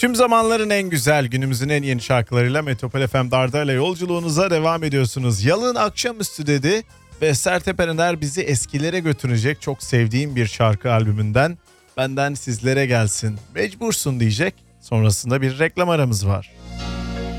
Tüm zamanların en güzel, günümüzün en yeni şarkılarıyla Metropol FM Darda yolculuğunuza devam ediyorsunuz. Yalın akşamüstü dedi ve Sertab Erener bizi eskilere götürecek çok sevdiğim bir şarkı albümünden. Benden sizlere gelsin, mecbursun diyecek. Sonrasında bir reklam aramız var.